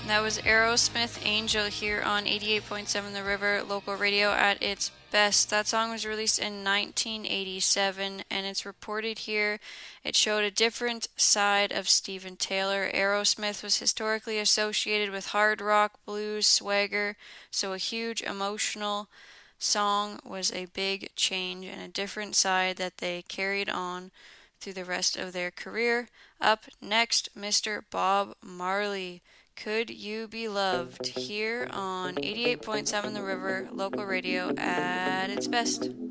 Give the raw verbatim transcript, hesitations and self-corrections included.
That was Aerosmith Angel here on eighty-eight point seven The River local radio at its best. That song was released in nineteen eighty-seven, and it's reported here it showed a different side of Steven Tyler. Aerosmith was historically associated with hard rock, blues, swagger, so a huge emotional song was a big change and a different side that they carried on through the rest of their career. Up next, Mister Bob Marley. Could You Be Loved here on eighty-eight point seven The River local radio at its best.